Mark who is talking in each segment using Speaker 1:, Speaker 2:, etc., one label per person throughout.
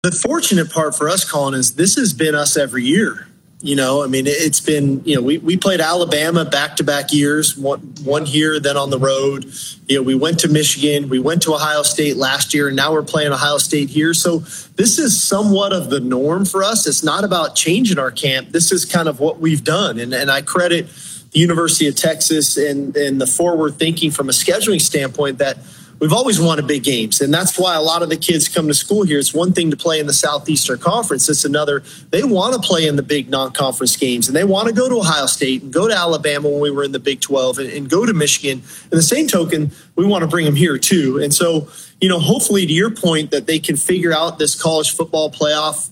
Speaker 1: The fortunate part for us, Colin, is this has been us every year. It's been, we played Alabama back-to-back years, one here, then on the road. We went to Michigan, we went to Ohio State last year, and now we're playing Ohio State here. So this is somewhat of the norm for us. It's not about changing our camp. This is kind of what we've done. And I credit the University of Texas and the forward thinking from a scheduling standpoint that we've always wanted big games, and that's why a lot of the kids come to school here. It's one thing to play in the Southeastern Conference. It's another. They want to play in the big non-conference games, and they want to go to Ohio State and go to Alabama when we were in the Big 12 and go to Michigan. And the same token, we want to bring them here too. And so, hopefully to your point that they can figure out this college football playoff,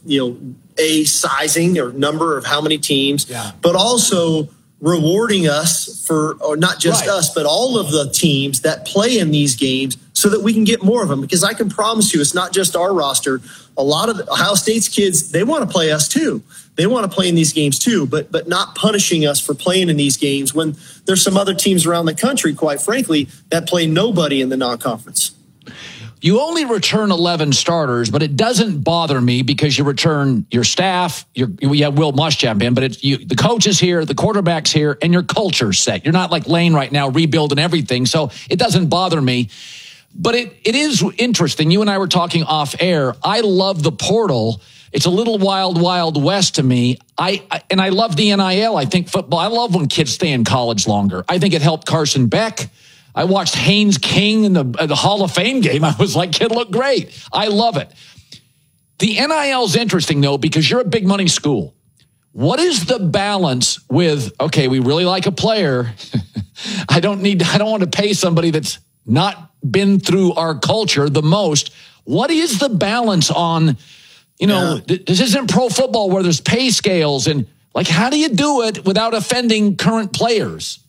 Speaker 1: a sizing or number of how many teams, but also rewarding us or not just us, but all of the teams that play in these games so that we can get more of them. Because I can promise you, it's not just our roster. A lot of Ohio State's kids, they want to play us too. They want to play in these games too, but not punishing us for playing in these games when there's some other teams around the country, quite frankly, that play nobody in the non-conference.
Speaker 2: You only return 11 starters, but it doesn't bother me because you return your staff. We have Will Muschamp in, but the coach is here, the quarterback's here, and your culture's set. You're not like Lane right now rebuilding everything, so it doesn't bother me. But it is interesting. You and I were talking off air. I love the portal. It's a little wild, wild west to me. I love the NIL. I think football. I love when kids stay in college longer. I think it helped Carson Beck. I watched Haynes King in the Hall of Fame game. I was like, kid looked great. I love it. The NIL is interesting, though, because you're a big money school. What is the balance with, okay, we really like a player. I don't want to pay somebody that's not been through our culture the most. What is the balance on, this isn't pro football where there's pay scales and like, how do you do it without offending current players?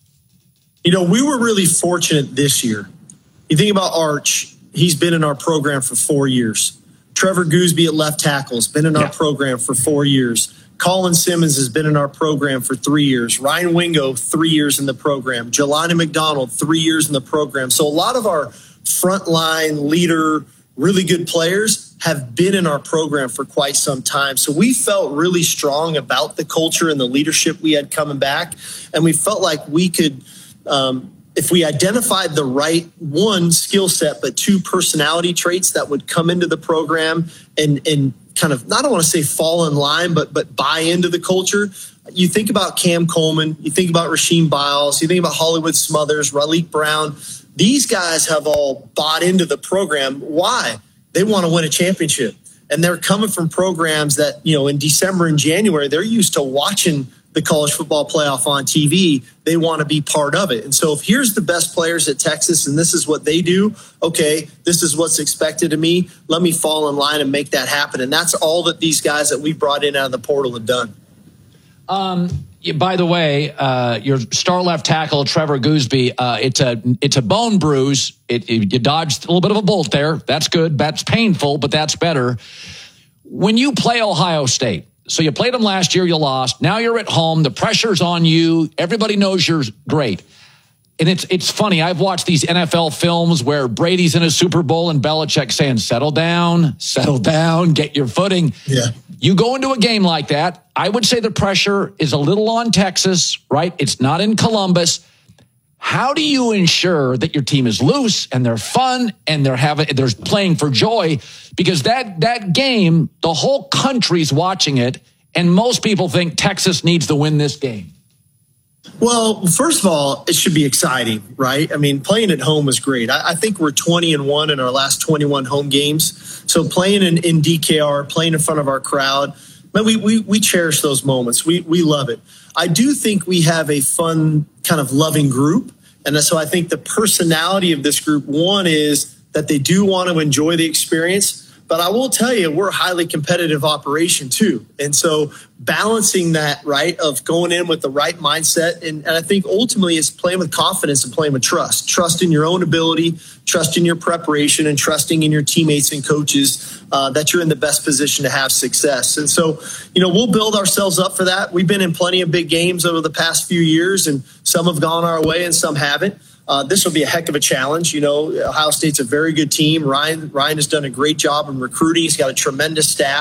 Speaker 1: We were really fortunate this year. You think about Arch, he's been in our program for 4 years. Trevor Gooseby at left tackle has been in our program for 4 years. Colin Simmons has been in our program for 3 years. Ryan Wingo, 3 years in the program. Jelani McDonald, 3 years in the program. So a lot of our frontline leader, really good players have been in our program for quite some time. So we felt really strong about the culture and the leadership we had coming back. And we felt like we could, if we identified the right, one, skill set, but two, personality traits that would come into the program and kind of, I don't want to say fall in line, but buy into the culture. You think about Cam Coleman, you think about Rasheem Biles, you think about Hollywood Smothers, Raleek Brown. These guys have all bought into the program. Why? They want to win a championship. And they're coming from programs that, in December and January, they're used to watching the college football playoff on TV. They want to be part of it. And so if here's the best players at Texas and this is what they do, okay, this is what's expected of me. Let me fall in line and make that happen. And that's all that these guys that we brought in out of the portal have done.
Speaker 2: By the way, your star left tackle, Trevor Gooseby, it's a bone bruise. You dodged a little bit of a bullet there. That's good. That's painful, but that's better. When you play Ohio State, so you played them last year, you lost. Now you're at home. The pressure's on you. Everybody knows you're great. And it's funny. I've watched these NFL films where Brady's in a Super Bowl and Belichick saying, settle down, get your footing.
Speaker 1: Yeah.
Speaker 2: You go into a game like that, I would say the pressure is a little on Texas, right? It's not in Columbus. How do you ensure that your team is loose and they're fun and they're playing for joy? Because that game, the whole country's watching it, and most people think Texas needs to win this game.
Speaker 1: Well, first of all, it should be exciting, right? I mean, playing at home was great. I think we're 20-1 in our last 21 home games. So playing in DKR, playing in front of our crowd, man, we cherish those moments. We love it. I do think we have a fun, kind of loving group. And so I think the personality of this group, one, is that they do want to enjoy the experience. But I will tell you, we're a highly competitive operation too. And so balancing that, right, of going in with the right mindset. And I think ultimately it's playing with confidence and playing with trust. Trust in your own ability, trust in your preparation, and trusting in your teammates and coaches that you're in the best position to have success. And so, we'll build ourselves up for that. We've been in plenty of big games over the past few years, and some have gone our way and some haven't. this will be a heck of a challenge. You know, Ohio State's a very good team. Ryan has done a great job in recruiting. He's got a tremendous staff.